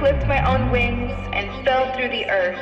clipped my own wings and fell through the earth.